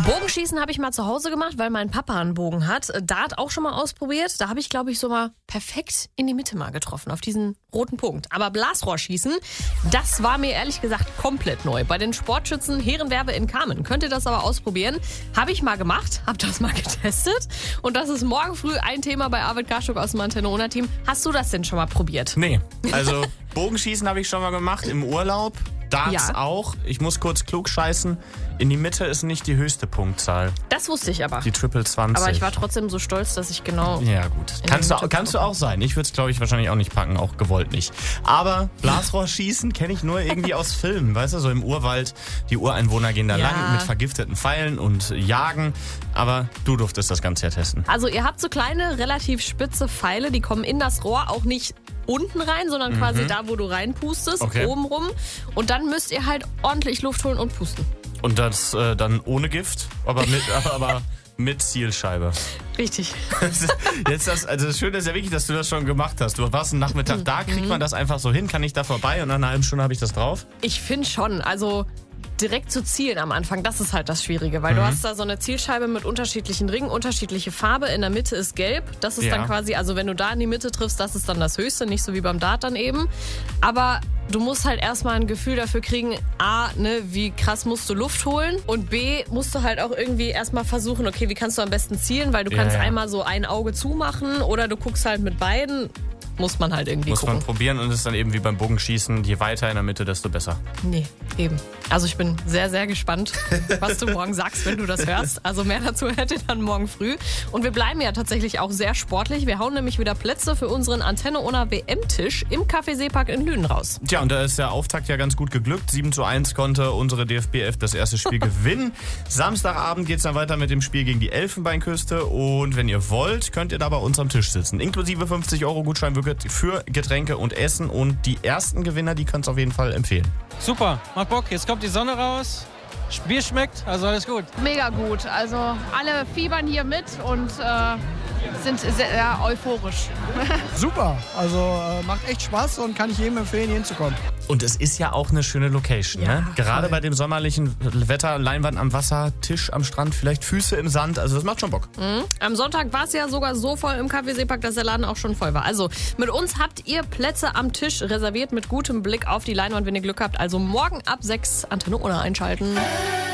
Bogenschießen habe ich mal zu Hause gemacht, weil mein Papa einen Bogen hat. Dart auch schon mal ausprobiert. Da habe ich, glaube ich, so mal perfekt in die Mitte mal getroffen, auf diesen roten Punkt. Aber Blasrohrschießen, das war mir ehrlich gesagt komplett neu. Bei den Sportschützen Herrenwerbe in Kamen. Könnt ihr das aber ausprobieren? Habe ich mal gemacht, habe das mal getestet. Und das ist morgen früh ein Thema bei Arvid Karschuk aus dem Antenne Ona Team. Hast du das denn schon mal probiert? Nee, also Bogenschießen habe ich schon mal gemacht im Urlaub. Darts Ja. auch. Ich muss kurz klug scheißen. In die Mitte ist nicht die höchste Punktzahl. Das wusste ich aber. Die Triple 20. Aber ich war trotzdem so stolz, dass ich genau... Ja gut, kannst du auch sein. Ich würde es, glaube ich, wahrscheinlich auch nicht packen, auch gewollt nicht. Aber Blasrohrschießen kenne ich nur irgendwie aus Filmen, weißt du, so im Urwald. Die Ureinwohner gehen da Ja. lang mit vergifteten Pfeilen und jagen. Aber du durftest das Ganze ja testen. Also ihr habt so kleine, relativ spitze Pfeile, die kommen in das Rohr, auch nicht unten rein, sondern quasi da, wo du reinpustest, Okay. oben rum. Und dann müsst ihr halt ordentlich Luft holen und pusten. Und das dann ohne Gift, aber mit Zielscheibe. Richtig. Das Schöne ist ja wirklich, dass du das schon gemacht hast. Du warst einen Nachmittag da, kriegt man das einfach so hin? Kann ich da vorbei und nach einer halben Stunde habe ich das drauf? Ich finde schon, also direkt zu zielen am Anfang, das ist halt das Schwierige, weil du hast da so eine Zielscheibe mit unterschiedlichen Ringen, unterschiedliche Farbe, in der Mitte ist gelb, das ist Ja. dann quasi, also wenn du da in die Mitte triffst, das ist dann das Höchste, nicht so wie beim Dart dann eben, aber du musst halt erstmal ein Gefühl dafür kriegen, A, ne, wie krass musst du Luft holen und B, musst du halt auch irgendwie erstmal versuchen, okay, wie kannst du am besten zielen, weil du kannst Ja. einmal so ein Auge zumachen oder du guckst halt mit beiden, muss man halt irgendwie Muss gucken. man probieren und es ist dann eben wie beim Bogenschießen, je weiter in der Mitte, desto besser. Nee, eben. Also ich bin sehr, sehr gespannt, was du morgen sagst, wenn du das hörst. Also mehr dazu hört ihr dann morgen früh. Und wir bleiben ja tatsächlich auch sehr sportlich. Wir hauen nämlich wieder Plätze für unseren Antenne Ona WM-Tisch im Café Seepark in Lünen raus. Tja, und da ist der Auftakt ja ganz gut geglückt. 7:1 konnte unsere DFB 11 das erste Spiel gewinnen. Samstagabend geht's dann weiter mit dem Spiel gegen die Elfenbeinküste. Und wenn ihr wollt, könnt ihr da bei uns am Tisch sitzen. Inklusive 50€ Gutschein für Getränke und Essen. Und die ersten Gewinner, die könnt ihr auf jeden Fall empfehlen. Super, macht Bock. Jetzt kommt die Sonne raus. Bier schmeckt, also alles gut. Mega gut. Also alle fiebern hier mit und sind sehr euphorisch. Super, also macht echt Spaß und kann ich jedem empfehlen, hier hinzukommen. Und es ist ja auch eine schöne Location, Ja, ne? Gerade voll. bei dem sommerlichen Wetter, Leinwand am Wasser, Tisch am Strand, vielleicht Füße im Sand. Also das macht schon Bock. Am Sonntag war es ja sogar so voll im Café Seepark, dass der Laden auch schon voll war. Also mit uns habt ihr Plätze am Tisch reserviert mit gutem Blick auf die Leinwand, wenn ihr Glück habt. Also morgen ab 6 Antenne Ona einschalten.